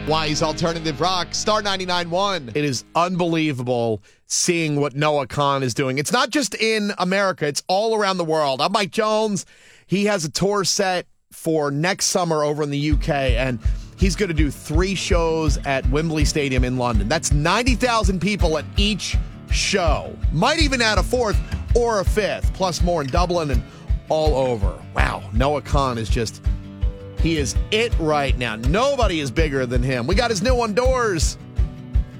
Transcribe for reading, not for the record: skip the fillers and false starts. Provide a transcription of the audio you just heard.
Wise Alternative Rock, Star 99.1. It is unbelievable seeing what Noah Kahan is doing. It's not just in America, it's all around the world. I'm Mike Jones. He has a tour set for next summer over in the UK, and he's going to do 3 shows at Wembley Stadium in London. That's 90,000 people at each show. Might even add a 4th or a 5th, plus more in Dublin and all over. Wow, Noah Kahan is just, he is it right now. Nobody is bigger than him. We got his new one, Doors.